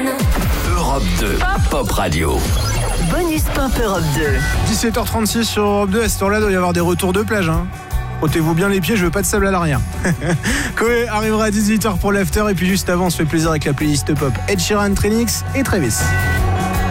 Europe 2, Pop Radio. Bonus Pop Europe 2. 17h36 sur Europe 2, à ce temps-là, il doit y avoir des retours de plage. Ôtez-vous bien les pieds, je veux pas de sable à l'arrière. Koé arrivera à 18h pour l'after, et puis juste avant, on se fait plaisir avec la playlist pop. Ed Sheeran, Trinix et Travis.